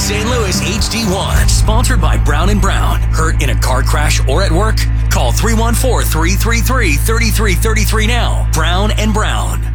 St. Louis HD1, sponsored by Brown & Brown. Hurt in a car crash or at work? Call 314-333-3333 now. Brown & Brown.